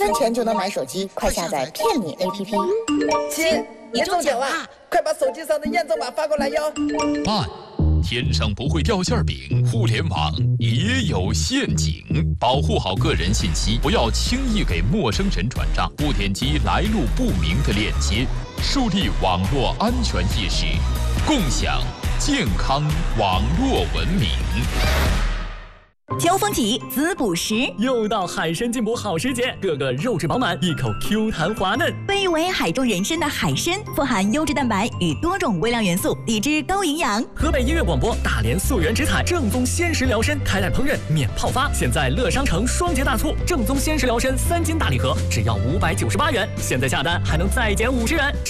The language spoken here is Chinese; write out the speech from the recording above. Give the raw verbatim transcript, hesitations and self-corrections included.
分钱就能买手机，快下载骗你 A P P。 亲，你中奖了，快把手机上的验证码发过来哟。 慢，天上不会掉馅饼，互联网也有陷阱，保护好个人信息，不要轻易给陌生人转账，不点击来路不明的链接，树立网络安全意识，共享健康网络文明。 秋风起，滋补时， 又到海参进补好时节，个个肉质饱满，一口 Q 弹滑嫩。 被誉为海中人参的海参，富含优质蛋白与多种微量元素，低脂高营养。 河北音乐广播大连溯源植采正宗鲜食疗参，开袋烹饪免泡发。现在乐商城双节大促，正宗鲜食疗参三斤大礼盒只要五百九十八元，现在下单还能再减五十元。